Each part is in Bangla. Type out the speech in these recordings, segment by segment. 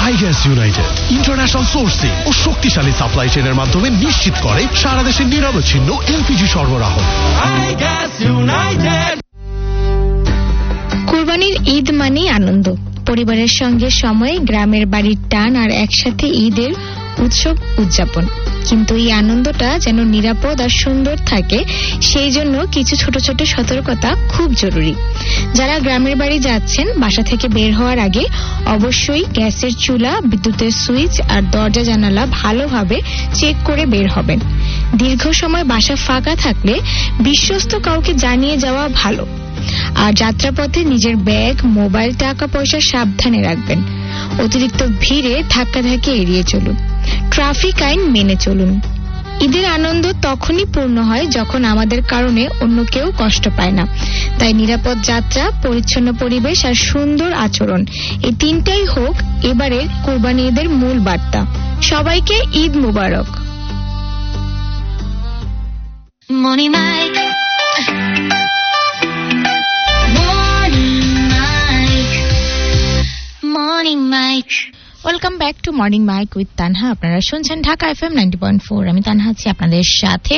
আইগ্যাস ইউনাইটেড ইন্টারন্যাশনাল সোর্সিং ও শক্তিশালী সাপ্লাই চেইনের মাধ্যমে নিশ্চিত করে সারা দেশে নিরবচ্ছিন্ন এলপিজি সরবরাহ। আইগ্যাস ইউনাইটেড। কুরবানির ঈদ মানেই আনন্দ, পরিবারের সঙ্গে সময়, গ্রামের বাড়ির টান আর একসাথে ঈদের উৎসব উদযাপন। কিন্তু এই আনন্দটা যেন নিরাপদ আর সুন্দর থাকে, সেই জন্য কিছু ছোট ছোট সতর্কতা খুব জরুরি। যারা গ্রামের বাড়ি যাচ্ছেন, বাসা থেকে বের হওয়ার আগে অবশ্যই গ্যাসের চুলা, বিদ্যুতের সুইচ আর দরজা জানালা ভালোভাবে চেক করে বের হবেন। দীর্ঘ সময় বাসা ফাঁকা থাকলে বিশ্বস্ত কাউকে জানিয়ে যাওয়া ভালো। আর যাত্রাপথে নিজের ব্যাগ, মোবাইল, টাকা পয়সা সাবধানে রাখবেন। অতিরিক্ত ভিড়ে ধাক্কাধাক্কি এড়িয়ে চলুন। ট্রাফিক আইন মেনে চলুন। ঈদের আনন্দ তখনই পূর্ণ হয় যখন আমাদের কারণে অন্য কেউ কষ্ট পায় না। তাই নিরাপদ যাত্রা, পরিচ্ছন্ন পরিবেশ আর সুন্দর আচরণ, এই তিনটাই হোক এবারের কুরবানি ঈদের মূল বার্তা। সবাইকে ঈদ মুবারক। Welcome back to morning mic with Tanha. আপনারা শুনছেন ঢাকা FM 90.4। আমি তানহা আছি আপনাদের সাথে।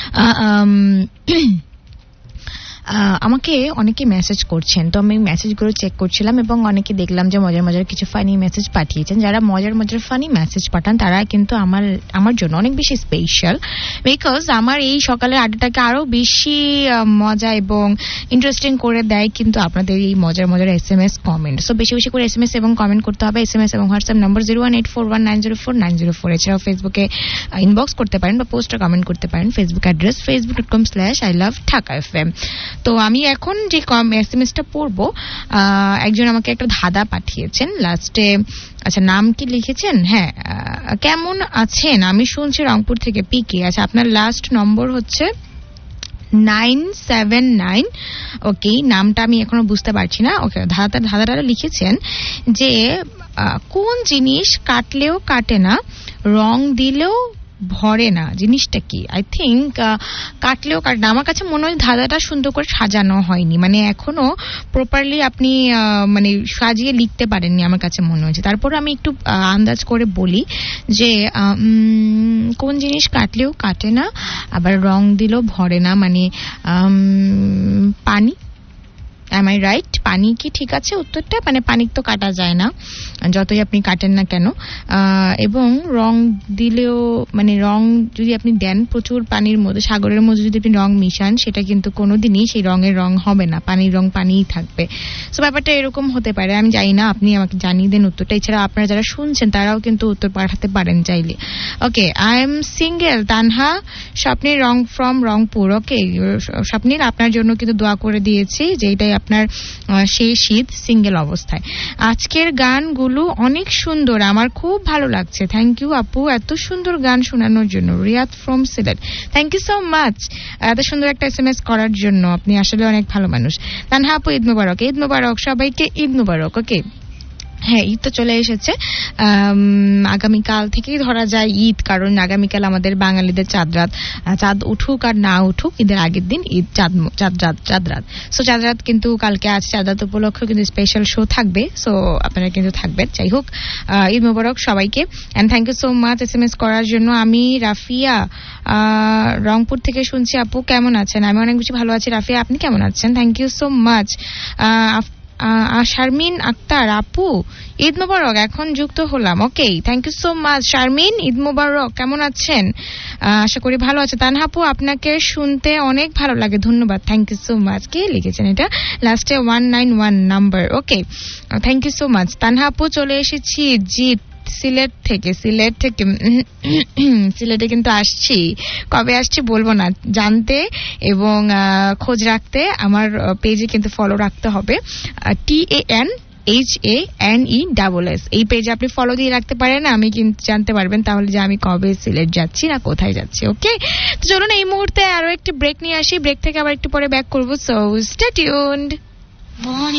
আমাকে অনেকে মেসেজ করছেন, তো আমি মেসেজগুলো চেক করছিলাম এবং অনেকে দেখলাম যে মজার মজার কিছু ফানি মেসেজ পাঠিয়েছেন। যারা মজার মজার ফানি মেসেজ পাঠান তারা কিন্তু আমার জন্য অনেক বেশি স্পেশাল, বিকজ আমার এই সকালের আড্ডাটাকে আরো বেশি মজা এবং ইন্টারেস্টিং করে দেয় কিন্তু আপনাদের এই মজার মজার SMS কমেন্ট। সো বেশি বেশি করে SMS এবং কমেন্ট করতে হবে। SMS এবং হোয়াটসঅ্যাপ নম্বর 01841904904 এছাড়াও ফেসবুকে ইনবক্স করতে পারেন বা পোস্টে কমেন্ট করতে পারেন। Facebook address facebook.com/iloveThakaFM। তো আমি এখন যে এসএমএসটা পড়বো, একজন আমাকে একটা ধাঁধা পাঠিয়েছেন লাস্টে। আচ্ছা, নাম কি লিখেছেন? হ্যাঁ, কেমন আছেন? আমি শুনছি রংপুর থেকে পিকে। আচ্ছা, আপনার লাস্ট নম্বর হচ্ছে 979। ওকে, নামটা আমি এখনো বুঝতে পারছি না। ওকে, ধাঁধাটা লিখেছেন যে কোন জিনিস কাটলেও কাটে না, রং দিলেও ভরে না, জিনিসটা কি? আই থিঙ্ক কাটলেও কাটে না। আমার কাছে মনে হয় ধাঁধাটা সুন্দর করে সাজানো হয়নি, মানে এখনো প্রপারলি আপনি মানে সাজিয়ে লিখতে পারেননি আমার কাছে মনে হয়েছে। তারপর আমি একটু আন্দাজ করে বলি যে কোন জিনিস কাটলেও কাটে না আবার রং দিলেও ভরে না, মানে পানি। Am I right? পানি কি ঠিক আছে উত্তরটা? মানে পানি তো কাটা যায় না যতই আপনি কাটেন না কেন, এবং রং দিলেও, মানে রং যদি আপনি দেন প্রচুর পানির মধ্যে, সাগরের মধ্যে যদি আপনি রং মিশান, সেটা কিন্তু কোনোদিনই সেই রঙের রং হবে না, পানির রং পানিই থাকবে। সো ব্যাপারটা এরকম হতে পারে, আমি জানি না, আপনি আমাকে জানিয়ে দেন উত্তরটা। এছাড়া আপনারা যারা শুনছেন তারাও কিন্তু উত্তর পাঠাতে পারেন চাইলে। ওকে, আই এম সিঙ্গেল, তানহা স্বপ্নের রং ফ্রম রংপুর। ওকে স্বপ্নীল, আপনার জন্য কিন্তু দোয়া করে দিয়েছি যে এটাই আপনার সেই শীত সিঙ্গেল অবস্থায়। আজকের গানগুলো অনেক সুন্দর, আমার খুব ভালো লাগছে। থ্যাংক ইউ আপু এত সুন্দর গান শোনানোর জন্য। Riyad from Sylhet, thank you so much এত সুন্দর একটা SMS করার জন্য। আপনি আসলে অনেক ভালো মানুষ। তানহা আপু ঈদ মুবারক। ঈদ মুবারক সবাইকে, ঈদ মুবারক। ওকে, হ্যাঁ, ঈদ তো চলে এসেছে। আগামীকাল থেকেই ধরা যায় ঈদ, কারণ আগামীকাল আমাদের বাঙালিদের চাঁদরাত। চাঁদ উঠুক আর না উঠুক, ঈদের আগের দিন ঈদ, চাঁদরাত। সো চাঁদরাত কিন্তু কালকে আছে। চাঁদরাত উপলক্ষে কিন্তু স্পেশাল শো থাকবে, সো আপনারা কিন্তু থাকবেন। যাই হোক, ঈদ মোবারক সবাইকে, and thank you so much SMS করার জন্য। আমি রাফিয়া রংপুর থেকে শুনছি। আপু কেমন আছেন? আমি অনেক বেশি ভালো আছি। রাফিয়া, আপনি কেমন আছেন? Thank you so much. Sharmin Akter, আপু ঈদ মোবারক, এখন যুক্ত হলাম। ওকে, thank you so much Sharmin, Eid মোবারক। কেমন আছেন? আশা করি ভালো আছে। তানহা আপু, আপনাকে শুনতে অনেক ভালো লাগে, ধন্যবাদ। Thank you so much. কে লিখেছেন এটা? লাস্টে 191 number. Okay, thank you so much. Tanha আপু, চলে এসেছি জিত সিলেট থেকে। সিলেটে কিন্তু আসছি, কবে আসছি বলবো না, জানতে এবং খোঁজ রাখতে আমার পেজে কিন্তু ফলো রাখতে হবে। TANHANESS এই পেজে আপনি ফলো দিয়ে রাখতে পারেন, আমি কিন্তু জানতে পারবেন তাহলে যে আমি কবে সিলেট যাচ্ছি না কোথায় যাচ্ছি। ওকে, তো চলুন এই মুহূর্তে আরো একটি ব্রেক নিয়ে আসি, ব্রেক থেকে আবার একটু পরে ব্যাক করবো। So stay tuned.